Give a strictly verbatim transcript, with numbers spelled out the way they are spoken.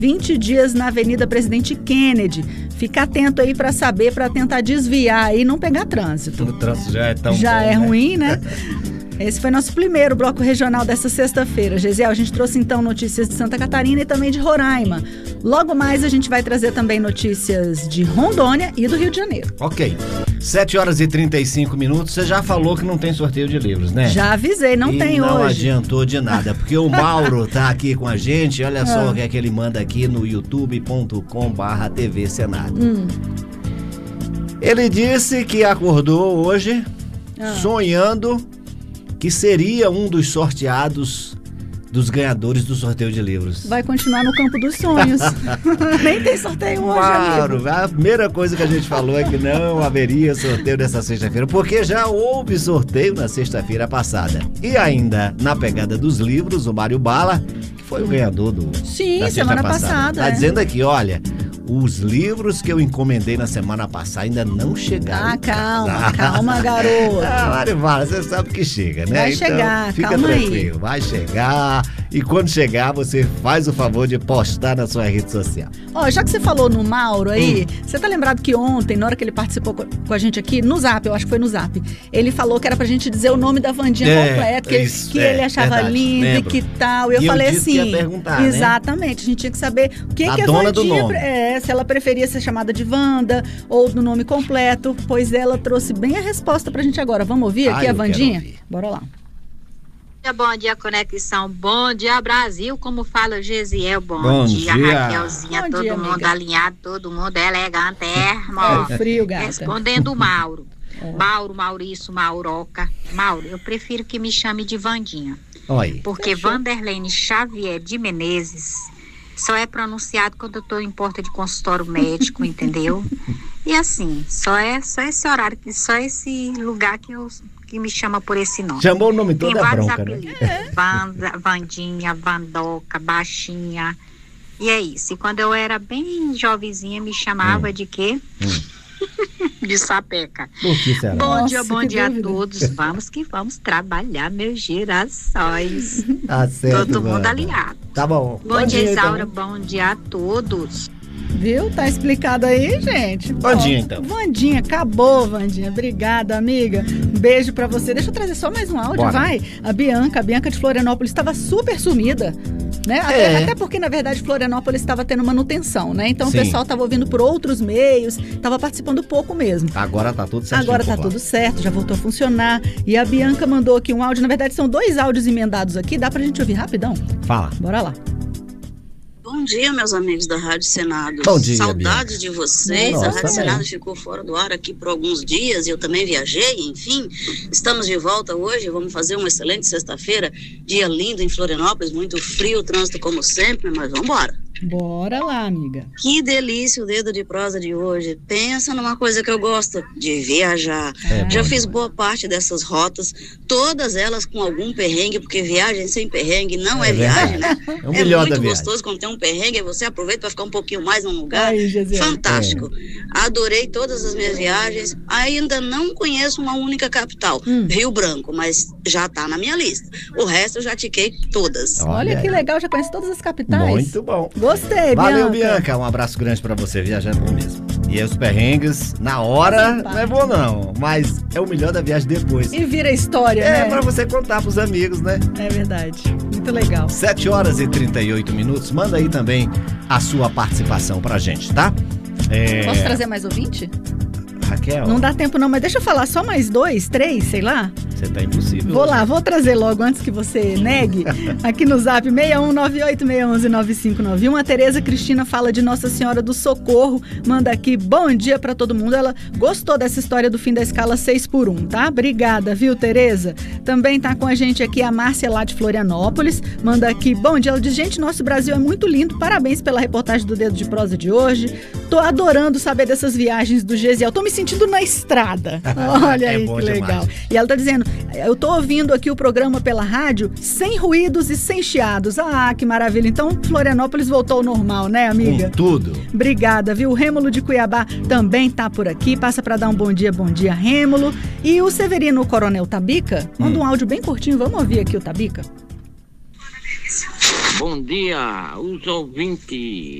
vinte dias na Avenida Presidente Kennedy. Fica atento aí para saber, para tentar desviar e não pegar trânsito. O trânsito já é tão Já bom, é né? ruim, né? Esse foi nosso primeiro bloco regional dessa sexta-feira. Gesiel, a gente trouxe então notícias de Santa Catarina e também de Roraima. Logo mais a gente vai trazer também notícias de Rondônia e do Rio de Janeiro. Ok. sete horas e trinta e cinco minutos. Você já falou que não tem sorteio de livros, né? Já avisei, não e tem não hoje. Não adiantou de nada, porque o Mauro tá aqui com a gente. Olha só Ah. o que é que ele manda aqui no youtube ponto com barra T V Senado. Hum. Ele disse que acordou hoje Ah. sonhando que seria um dos sorteados dos ganhadores do sorteio de livros. Vai continuar no campo dos sonhos. Nem tem sorteio hoje, Claro, amigo. a primeira coisa que a gente falou é que não haveria sorteio nessa sexta-feira, porque já houve sorteio na sexta-feira passada. E ainda na pegada dos livros, o Mário Bala, que foi o ganhador do Sim, da sexta semana passada. passada, Tá é. dizendo aqui, olha, os livros que eu encomendei na semana passada ainda não chegaram. Ah, calma, calma, garoto. Ah, Mário Bala, você sabe que chega, né? Vai Então, chegar, fica calma aí. tranquilo, vai chegar. E quando chegar, você faz o favor de postar na sua rede social. Ó, já que você falou no Mauro aí, Hum. você tá lembrado que ontem, na hora que ele participou co- com a gente aqui, no Zap, eu acho que foi no Zap, ele falou que era pra gente dizer o nome da Wandinha É, completo, que, isso, que é, ele achava verdade, lindo lembro. e que tal. E eu E eu falei disse que assim. ia perguntar, né? Exatamente, a gente tinha que saber o que, A que a dona do Wandinha nome. é, se ela preferia ser chamada de Wanda ou do nome completo, pois ela trouxe bem a resposta pra gente agora. Vamos ouvir Ah, aqui a eu quero Wandinha? ouvir. Bora lá. Bom dia, Conexão. Bom dia, Brasil. Como fala o Gesiel. Bom, Bom dia, dia. Raquelzinha. Bom todo dia, mundo amiga. alinhado, todo mundo elegante, é, É irmão. frio, gata. Respondendo o Mauro. É. Mauro, Maurício, Mauroca. Mauro, eu prefiro que me chame de Vandinha. Olha aí. Porque Vanderlene Xavier de Menezes só é pronunciado quando eu estou em porta de consultório médico, entendeu? E assim, só é só esse horário, só esse lugar que, eu, que me chama por esse nome. Chamou o nome Tem todo da vários bronca, né? apelidos. Vanda, Vandinha, Vandoca, Baixinha. E é isso. E quando eu era bem jovenzinha, me chamava Hum. de quê? De sapeca. Por que será? Bom Nossa, dia, bom que dia dúvida. a todos. Vamos que vamos trabalhar, meus girassóis. Tá certo, Todo mundo Wanda. alinhado. Tá bom. Bom, dia, Isaura. então. Bom dia a todos. Viu? Tá explicado aí, gente. Vandinha, Ó, então. Vandinha, acabou, Vandinha. Obrigada, amiga. Um beijo pra você. Deixa eu trazer só mais um áudio, Bora. vai. A Bianca, a Bianca de Florianópolis estava super sumida, né? Até, É. até porque, na verdade, Florianópolis estava tendo manutenção, né? Então Sim. o pessoal estava ouvindo por outros meios, estava participando pouco mesmo. Agora tá tudo certo. Agora tá tudo certo, já voltou a funcionar. E a Bianca mandou aqui um áudio. Na verdade, são dois áudios emendados aqui. Dá pra gente ouvir rapidão? Fala. Bora lá. Bom dia, meus amigos da Rádio Senado. Bom dia, Saudades de vocês. Nossa, a Rádio também. Senado ficou fora do ar aqui por alguns dias e eu também viajei, enfim. Estamos de volta hoje, vamos fazer uma excelente sexta-feira. Dia lindo em Florianópolis, muito frio, trânsito como sempre, mas vamos embora. Bora lá, amiga. Que delícia o dedo de prosa de hoje. Pensa numa coisa que eu gosto, de viajar. É Já bom fiz demais. boa parte dessas rotas, todas elas com algum perrengue, porque viagem sem perrengue não é, É viagem, verdade. né? É o É melhor muito da viagem. gostoso quando tem um perrengue, aí você aproveita para ficar um pouquinho mais num lugar. Aí, Gesiel. Fantástico. Adorei todas as minhas viagens. Ainda não conheço uma única capital, Hum. Rio Branco, mas já tá na minha lista. O resto eu já tiquei todas. Olha Olha aí. que legal, já conhece todas as capitais. Muito bom. Gostei, Valeu, Bianca. Bianca. Um abraço grande pra você. Viajar é bom mesmo. E aí, os perrengues, na hora, Fazem não é bom não. Mas é o melhor da viagem depois. E vira história, É né? pra você contar pros amigos, né? É verdade. Muito legal. sete horas e trinta e oito minutos. Manda aí também a sua participação pra gente, tá? É... Posso trazer mais ouvinte? Raquel, Não dá tempo não, mas deixa eu falar só mais dois, três, sei lá. você tá impossível. Vou hoje. lá, vou trazer logo antes que você negue. Aqui no zap seis um nove oito seis um um nove cinco nove um. A Tereza Cristina fala de Nossa Senhora do Socorro. Manda aqui, bom dia pra todo mundo. Ela gostou dessa história do fim da escala seis por um, tá? Obrigada, viu, Tereza? Também tá com a gente aqui a Márcia lá de Florianópolis. Manda aqui, bom dia. Ela diz, gente, nosso Brasil é muito lindo. Parabéns pela reportagem do Dedo de Prosa de hoje. Tô adorando saber dessas viagens do Gesiel. Tô me sentindo na estrada. Olha É aí bom que demais. legal. E ela tá dizendo, eu tô ouvindo aqui o programa pela rádio sem ruídos e sem chiados. Ah, que maravilha. Então, Florianópolis voltou ao normal, né, amiga? Com tudo. Obrigada, viu? O Rêmulo de Cuiabá também tá por aqui. Passa pra dar um bom dia, bom dia, Rêmulo. E o Severino Coronel Tabica manda Hum. um áudio bem curtinho. Vamos ouvir aqui o Tabica? Bom dia, os ouvintes.